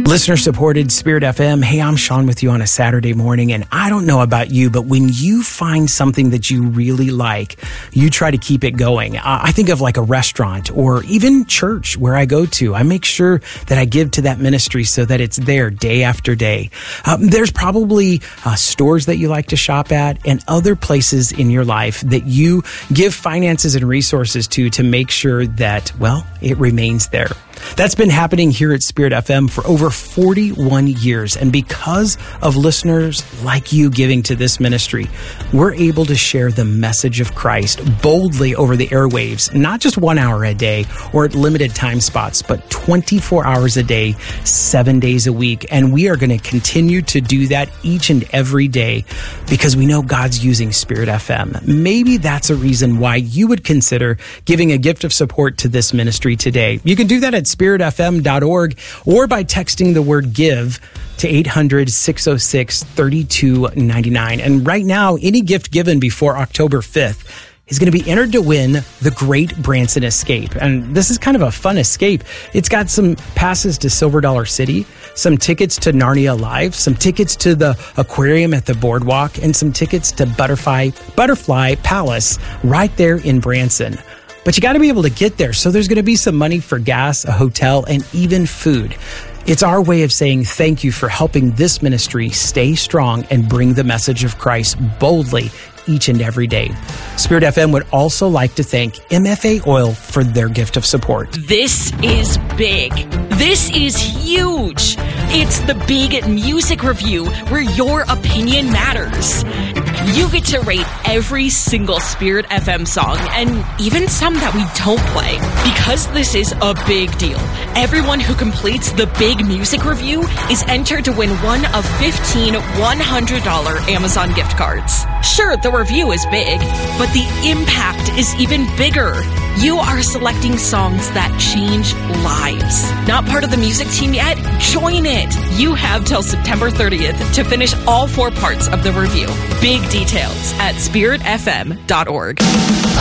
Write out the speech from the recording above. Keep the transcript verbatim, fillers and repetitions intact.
Listener-supported Spirit F M. Hey, I'm Sean with you on a Saturday morning, and I don't know about you, but when you find something that you really like, you try to keep it going. Uh, I think of like a restaurant or even church where I go to. I make sure that I give to that ministry so that it's there day after day. Um, there's probably uh, stores that you like to shop at and other places in your life that you give finances and resources to to make sure that, well, it remains there. That's been happening here at Spirit F M for over forty-one years. And because of listeners like you giving to this ministry, we're able to share the message of Christ boldly over the airwaves, not just one hour a day or at limited time spots, but twenty-four hours a day, seven days a week. And we are going to continue to do that each and every day because we know God's using Spirit F M. Maybe that's a reason why you would consider giving a gift of support to this ministry today. You can do that at spirit f m dot org or by texting the word give to eight hundred, six oh six, three two nine nine. And right now, any gift given before October fifth is going to be entered to win the Great Branson Escape. And this is kind of a fun escape. It's got some passes to Silver Dollar City, some tickets to Narnia Live, some tickets to the aquarium at the boardwalk, and some tickets to Butterfly, Butterfly Palace right there in Branson. But you got to be able to get there. So there's going to be some money for gas, a hotel, and even food. It's our way of saying thank you for helping this ministry stay strong and bring the message of Christ boldly each and every day. Spirit F M would also like to thank M F A Oil for their gift of support. This is big. This is huge. It's the Big Music Review where your opinion matters. You get to rate every single Spirit F M song and even some that we don't play. Because this is a big deal, everyone who completes the Big Music Review is entered to win one of fifteen one hundred dollars Amazon gift cards. Sure, the review is big, but the impact is even bigger. You are selecting songs that change lives. Not part of the music team yet? Join it. You have till September thirtieth to finish all four parts of the review. Big details at spirit f m dot org.